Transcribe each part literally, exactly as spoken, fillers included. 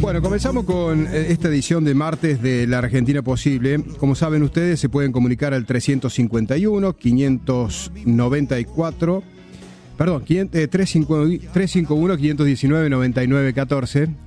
Bueno, comenzamos con esta edición de martes de La Argentina Posible. Como saben ustedes, se pueden comunicar al tres cinco uno, cinco nueve cuatro, perdón, tres cinco uno, cinco uno nueve, nueve nueve uno cuatro,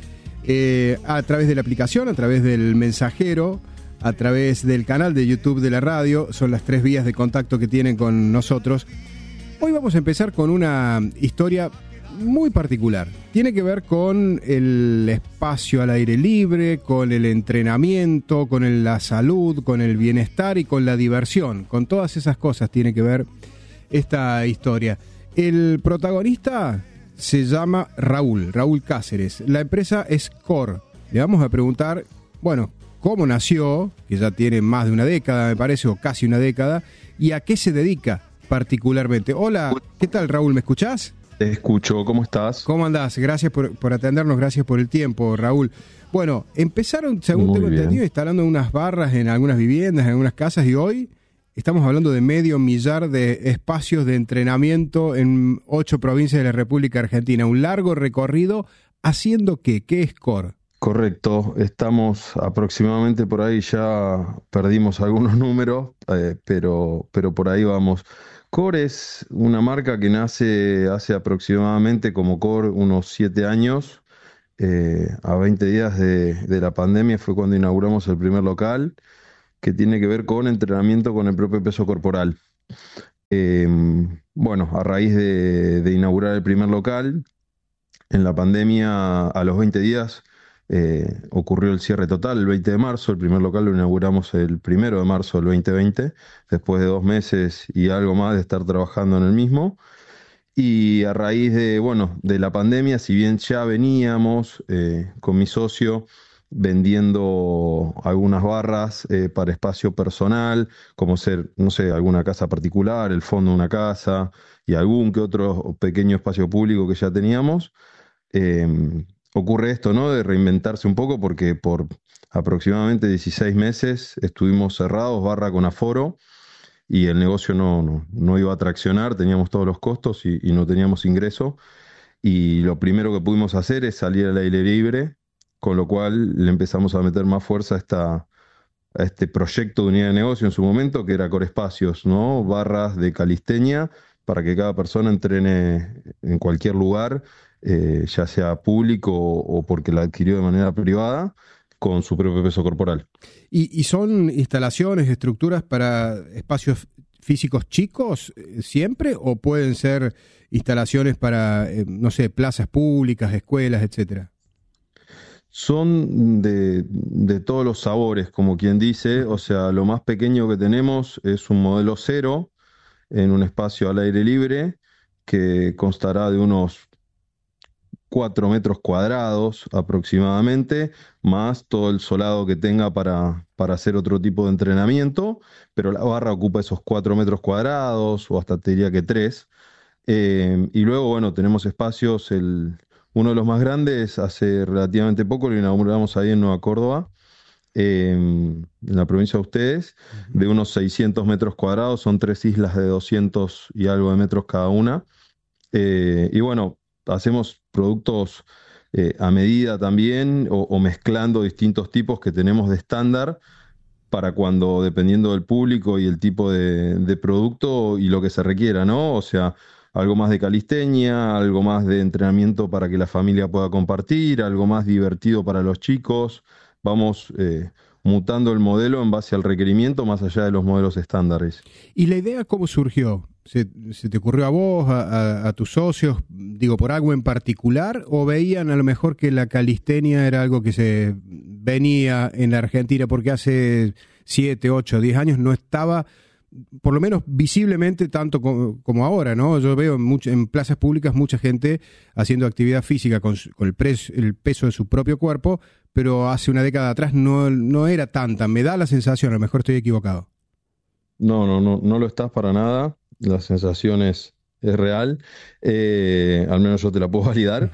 eh, a través de la aplicación, a través del mensajero, a través del canal de YouTube de la radio. Son las tres vías de contacto que tienen con nosotros. Hoy vamos a empezar con una historia muy particular. Tiene que ver con el espacio al aire libre, con el entrenamiento, con el- la salud, con el bienestar y con la diversión. Con todas esas cosas tiene que ver esta historia. El protagonista se llama Raúl, Raúl Cáceres. La empresa es Core. Le vamos a preguntar, bueno, cómo nació, que ya tiene más de una década, me parece, o casi una década, y a qué se dedica particularmente. Hola, ¿qué tal, Raúl? ¿Me escuchás? Te escucho, ¿cómo estás? ¿Cómo andás? Gracias por, por atendernos, gracias por el tiempo, Raúl. Bueno, empezaron, según Muy tengo bien. entendido, instalando unas barras en algunas viviendas, en algunas casas, y hoy estamos hablando de medio millar de espacios de entrenamiento en ocho provincias de la República Argentina. Un largo recorrido. ¿Haciendo qué? ¿Qué es Core? Correcto, estamos aproximadamente por ahí, ya perdimos algunos números, eh, pero, pero por ahí vamos. Core es una marca que nace hace aproximadamente como Core unos siete años. Eh, a veinte días de, de la pandemia fue cuando inauguramos el primer local, que tiene que ver con entrenamiento con el propio peso corporal. Eh, bueno, a raíz de, de inaugurar el primer local, en la pandemia, a los veinte días, eh, ocurrió el cierre total, el veinte de marzo. El primer local lo inauguramos el primero de marzo del veinte veinte, después de dos meses y algo más de estar trabajando en el mismo. Y a raíz de, bueno, de la pandemia, si bien ya veníamos eh, con mi socio vendiendo algunas barras eh, para espacio personal, como ser, no sé, alguna casa particular, el fondo de una casa y algún que otro pequeño espacio público que ya teníamos, eh, ocurre esto, ¿no? De reinventarse un poco, porque por aproximadamente dieciséis meses estuvimos cerrados, barra con aforo, y el negocio no, no, no iba a traccionar, teníamos todos los costos y, y no teníamos ingreso. Y lo primero que pudimos hacer es salir al aire libre, con lo cual le empezamos a meter más fuerza a esta, a este proyecto de unidad de negocio en su momento, que era Core Espacios, ¿no? Barras de calistenia para que cada persona entrene en cualquier lugar, eh, ya sea público o, o porque la adquirió de manera privada, con su propio peso corporal. ¿Y, y son instalaciones, estructuras para espacios físicos chicos eh, siempre? ¿O pueden ser instalaciones para, eh, no sé, plazas públicas, escuelas, etcétera? Son de, de todos los sabores, como quien dice. O sea, lo más pequeño que tenemos es un modelo cero en un espacio al aire libre que constará de unos cuatro metros cuadrados aproximadamente, más todo el solado que tenga para, para hacer otro tipo de entrenamiento, pero la barra ocupa esos cuatro metros cuadrados o hasta te diría que tres. Eh, y luego, bueno, tenemos espacios, el, uno de los más grandes, hace relativamente poco lo inauguramos ahí en Nueva Córdoba, eh, en la provincia de ustedes, Uh-huh. de unos seiscientos metros cuadrados, son tres islas de doscientos y algo de metros cada una. Eh, y bueno, hacemos productos eh, a medida también, o, o mezclando distintos tipos que tenemos de estándar para cuando, dependiendo del público y el tipo de, de producto y lo que se requiera, ¿no? O sea, algo más de calistenia, algo más de entrenamiento para que la familia pueda compartir, algo más divertido para los chicos. Vamos eh, mutando el modelo en base al requerimiento, más allá de los modelos estándares. ¿Y la idea cómo surgió? ¿Se, se te ocurrió a vos, a, a, a tus socios, digo, por algo en particular? ¿O veían a lo mejor que la calistenia era algo que se venía en la Argentina porque hace siete, ocho, diez años no estaba, por lo menos visiblemente, tanto como, como ahora, ¿no? Yo veo en, much, en plazas públicas mucha gente haciendo actividad física con, su, con el, pres, el peso de su propio cuerpo, pero hace una década atrás no, no era tanta. Me da la sensación, a lo mejor estoy equivocado. No, no, no, no lo estás para nada. La sensación es, es real. Eh, al menos yo te la puedo validar.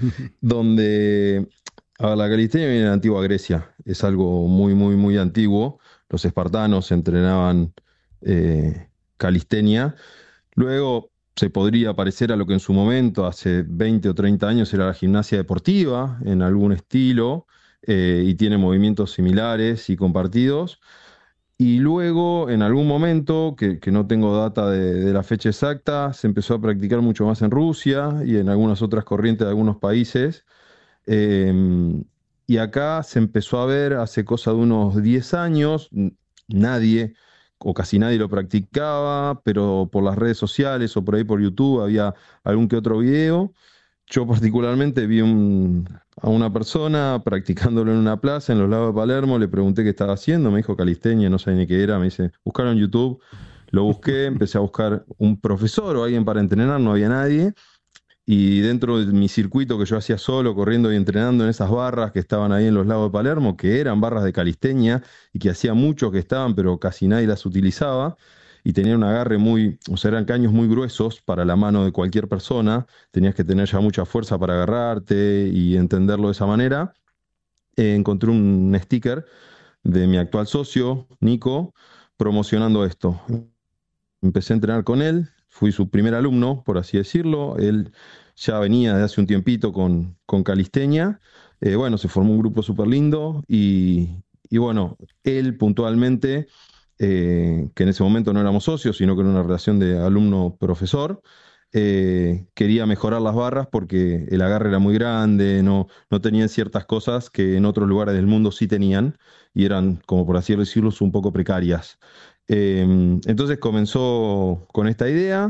Donde a la calistenia viene de la antigua Grecia. Es algo muy, muy, muy antiguo. Los espartanos entrenaban eh, calistenia. Luego se podría parecer a lo que en su momento, hace veinte o treinta años, era la gimnasia deportiva, en algún estilo. eh, y tiene movimientos similares y compartidos. Y luego, en algún momento, que, que no tengo data de, de la fecha exacta, se empezó a practicar mucho más en Rusia y en algunas otras corrientes de algunos países. Eh, y acá se empezó a ver hace cosa de unos diez años, n- nadie o casi nadie lo practicaba, pero por las redes sociales o por ahí por YouTube había algún que otro video. Yo particularmente vi un- a una persona practicándolo en una plaza en los lados de Palermo, le pregunté qué estaba haciendo, me dijo calistenia, no sabía ni qué era, me dice, buscaron en YouTube, lo busqué, empecé a buscar un profesor o alguien para entrenar, no había nadie, y dentro de mi circuito que yo hacía solo, corriendo y entrenando en esas barras que estaban ahí en los lagos de Palermo, que eran barras de calistenia y que hacía mucho que estaban, pero casi nadie las utilizaba, y tenían un agarre muy, o sea, eran caños muy gruesos para la mano de cualquier persona, tenías que tener ya mucha fuerza para agarrarte y entenderlo de esa manera. Eh, encontré un sticker de mi actual socio, Nico, promocionando esto. Empecé a entrenar con él, fui su primer alumno, por así decirlo. Él ya venía de hace un tiempito con, con calistenia. Eh, bueno, se formó un grupo súper lindo y, y bueno, él puntualmente, eh, que en ese momento no éramos socios, sino que era una relación de alumno-profesor, eh, quería mejorar las barras porque el agarre era muy grande, no, no tenían ciertas cosas que en otros lugares del mundo sí tenían y eran, como por así decirlo, un poco precarias. Eh, entonces comenzó con esta idea